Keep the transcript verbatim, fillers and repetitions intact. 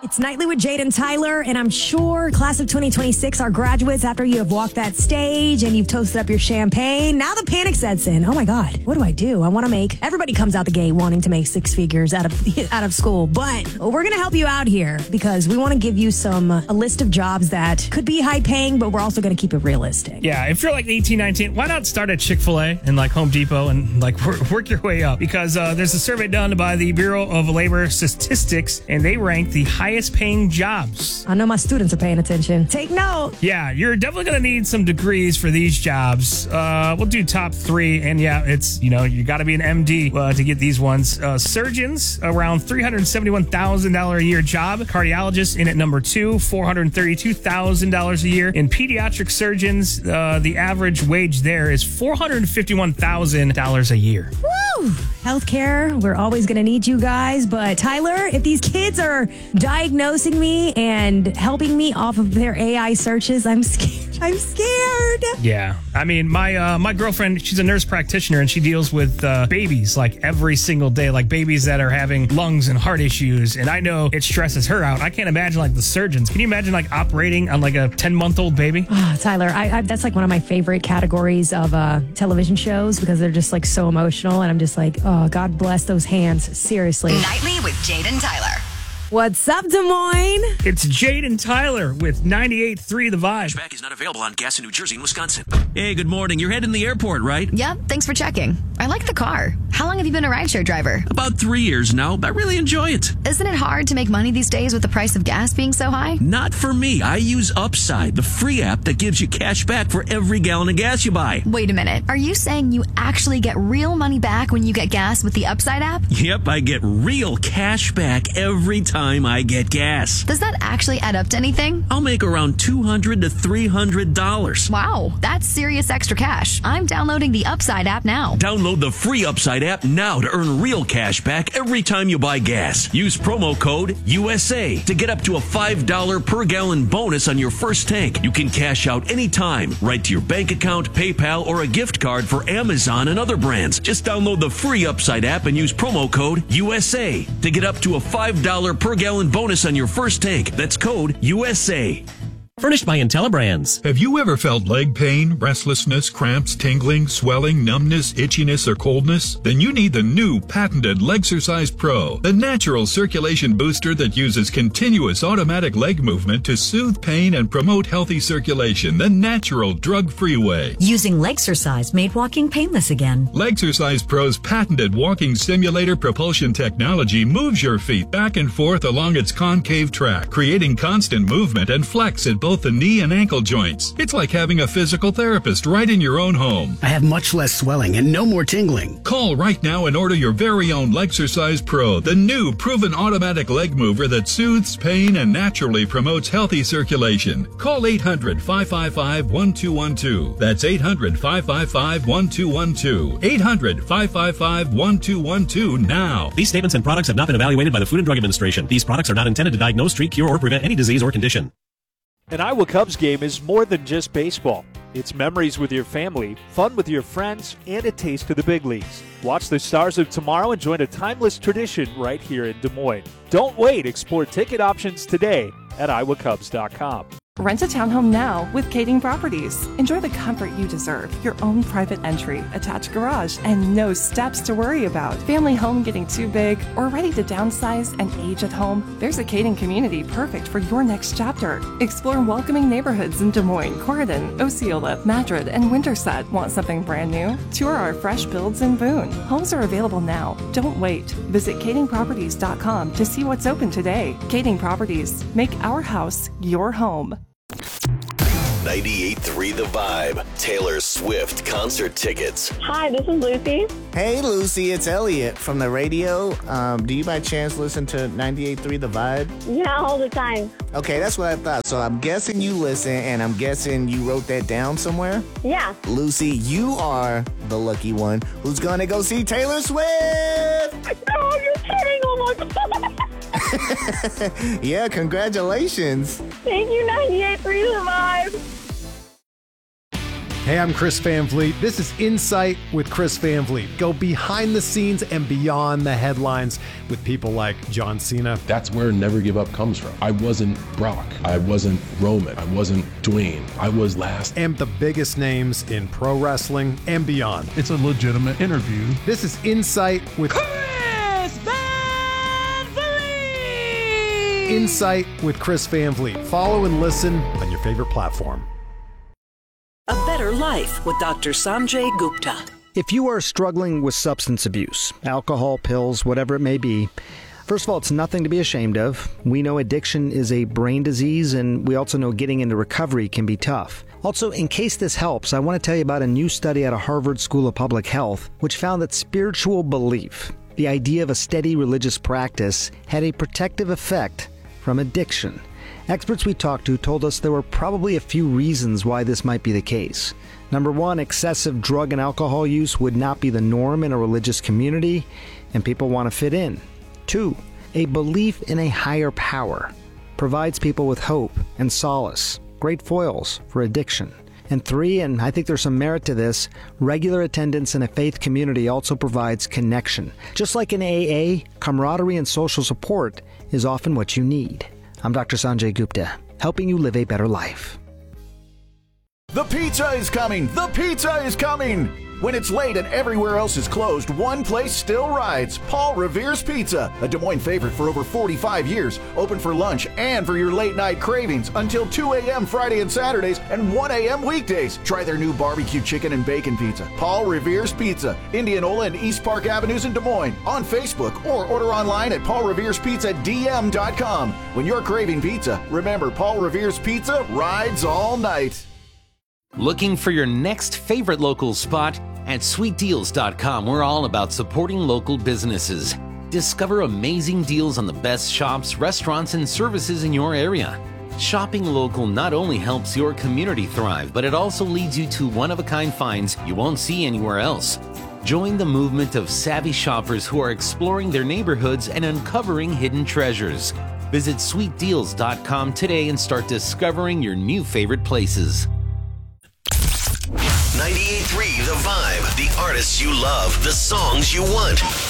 It's Nightly with Jade and Tyler, and I'm sure class of twenty twenty-six are graduates after you have walked that stage and you've toasted up your champagne. Now the panic sets in. Oh my God, what do I do? I want to make, everybody comes out the gate wanting to make six figures out of out of school, but we're going to help you out here because we want to give you some, uh, a list of jobs that could be high paying, but we're also going to keep it realistic. Yeah, if you're like eighteen, nineteen, why not start at Chick-fil-A and like Home Depot and like work, work your way up? Because uh, there's a survey done by the Bureau of Labor Statistics, and they rank the highest paying jobs. I know my students are paying attention. Take note. Yeah, you're definitely going to need some degrees for these jobs. Uh, we'll do top three. And yeah, it's, you know, you got to be an M D uh, to get these ones. Uh, surgeons, around three hundred seventy-one thousand dollars a year job. Cardiologists in at number two, four hundred thirty-two thousand dollars a year. In pediatric surgeons, uh, the average wage there is four hundred fifty-one thousand dollars a year. Woo! Healthcare, we're always going to need you guys. But Tyler, if these kids are diagnosing me and helping me off of their A I searches, I'm scared. I'm scared. Yeah. I mean, my uh, my girlfriend, she's a nurse practitioner, and she deals with uh, babies like every single day, like babies that are having lungs and heart issues. And I know it stresses her out. I can't imagine like the surgeons. Can you imagine like operating on like a ten-month-old baby? Oh, Tyler, I, I, that's like one of my favorite categories of uh, television shows because they're just like so emotional. And I'm just like, oh, God bless those hands. Seriously. Nightly with Jade and Tyler. What's up, Des Moines? It's Jade and Tyler with ninety-eight point three The Vibe. Cashback is not available on gas in New Jersey and Wisconsin. Hey, good morning. You're heading to the airport, right? Yep, thanks for checking. I like the car. How long have you been a rideshare driver? About three years now, but I really enjoy it. Isn't it hard to make money these days with the price of gas being so high? Not for me. I use Upside, the free app that gives you cash back for every gallon of gas you buy. Wait a minute. Are you saying you actually get real money back when you get gas with the Upside app? Yep, I get real cash back every time I get gas. Does that actually add up to anything? I'll make around two hundred to three hundred dollars. Wow, that's serious extra cash. I'm downloading the Upside app now. Download the free Upside app now to earn real cash back every time you buy gas. Use promo code U S A to get up to a five dollars per gallon bonus on your first tank. You can cash out anytime, right to your bank account, PayPal, or a gift card for Amazon and other brands. Just download the free Upside app and use promo code U S A to get up to a five dollars per gallon bonus on your first tank. That's code U S A. Furnished by IntelliBrands. Have you ever felt leg pain, restlessness, cramps, tingling, swelling, numbness, itchiness, or coldness? Then you need the new patented Legsercise Pro, the natural circulation booster that uses continuous automatic leg movement to soothe pain and promote healthy circulation the natural, drug-free way. Using Legsercise made walking painless again. Legsercise Pro's patented walking simulator propulsion technology moves your feet back and forth along its concave track, creating constant movement and flex at both the knee and ankle joints. It's like having a physical therapist right in your own home. I have much less swelling and no more tingling. Call right now and order your very own Legsercise Pro, the new proven automatic leg mover that soothes pain and naturally promotes healthy circulation. Call eight hundred, five five five, one two one two. That's eight hundred, five five five, one two one two. eight hundred, five five five, one two one two now. These statements and products have not been evaluated by the Food and Drug Administration. These products are not intended to diagnose, treat, cure, or prevent any disease or condition. An Iowa Cubs game is more than just baseball. It's memories with your family, fun with your friends, and a taste of the big leagues. Watch the Stars of Tomorrow and join a timeless tradition right here in Des Moines. Don't wait. Explore ticket options today at iowa cubs dot com. Rent a townhome now with Kading Properties. Enjoy the comfort you deserve. Your own private entry, attached garage, and no steps to worry about. Family home getting too big or ready to downsize and age at home? There's a Kading community perfect for your next chapter. Explore welcoming neighborhoods in Des Moines, Corydon, Osceola, Madrid, and Winterset. Want something brand new? Tour our fresh builds in Boone. Homes are available now. Don't wait. Visit kading properties dot com to see what's open today. Kading Properties. Make our house your home. ninety-eight point three The Vibe. Taylor Swift concert tickets. Hi, this is Lucy. Hey, Lucy, it's Elliot from the radio. Um, do you by chance listen to ninety-eight point three The Vibe? Yeah, all the time. Okay, that's what I thought. So I'm guessing you listen, and I'm guessing you wrote that down somewhere? Yeah. Lucy, you are the lucky one who's going to go see Taylor Swift. No, you're kidding. Oh, my God. Yeah, congratulations. Thank you, ninety-eight point three The Vibe. Hey, I'm Chris Van Vliet. This is Insight with Chris Van Vliet. Go behind the scenes and beyond the headlines with people like John Cena. That's where Never Give Up comes from. I wasn't Brock. I wasn't Roman. I wasn't Dwayne. I was last. And the biggest names in pro wrestling and beyond. It's a legitimate interview. This is Insight with Chris Van Vliet. Insight with Chris Van Vliet. Follow and listen on your favorite platform. A Better Life with Doctor Sanjay Gupta. If you are struggling with substance abuse, alcohol, pills, whatever it may be, first of all, it's nothing to be ashamed of. We know addiction is a brain disease, and we also know getting into recovery can be tough. Also, in case this helps, I want to tell you about a new study out of Harvard School of Public Health, which found that spiritual belief, the idea of a steady religious practice, had a protective effect from addiction. Experts we talked to told us there were probably a few reasons why this might be the case. Number one, excessive drug and alcohol use would not be the norm in a religious community, and people want to fit in. Two, a belief in a higher power provides people with hope and solace, great foils for addiction. And three, and I think there's some merit to this, regular attendance in a faith community also provides connection. Just like in A A, camaraderie and social support is often what you need. I'm Doctor Sanjay Gupta, helping you live a better life. The pizza is coming! The pizza is coming! When it's late and everywhere else is closed, one place still rides. Paul Revere's Pizza, a Des Moines favorite for over forty-five years. Open for lunch and for your late night cravings until two a.m. Friday and Saturdays and one a.m. weekdays. Try their new barbecue chicken and bacon pizza. Paul Revere's Pizza, Indianola and East Park Avenues in Des Moines. On Facebook or order online at paul reveres pizza d m dot com. When you're craving pizza, remember Paul Revere's Pizza rides all night. Looking for your next favorite local spot? At sweet deals dot com, we're all about supporting local businesses. Discover amazing deals on the best shops, restaurants, and services in your area. Shopping local not only helps your community thrive, but it also leads you to one-of-a-kind finds you won't see anywhere else. Join the movement of savvy shoppers who are exploring their neighborhoods and uncovering hidden treasures. Visit sweet deals dot com today and start discovering your new favorite places. ninety-eight point three The Vibe. The artists you love. The songs you want.